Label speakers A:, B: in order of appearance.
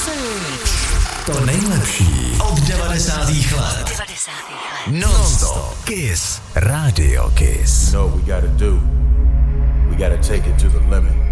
A: To nejlepší od 90. let. Non-stop Kiss. Radio Kiss.
B: You know what we gotta do? We gotta take it to the limit.